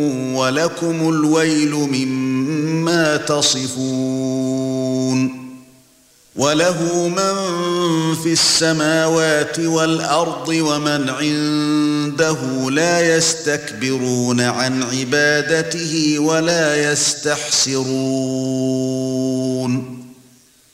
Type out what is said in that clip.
وَلَكُمُ الْوَيْلُ مِمَّا تَصِفُونَ وَلَهُ مَن فِي السَّمَاوَاتِ وَالْأَرْضِ وَمَنْ عِندَهُ لَا يَسْتَكْبِرُونَ عَنْ عِبَادَتِهِ وَلَا يَسْتَحْسِرُونَ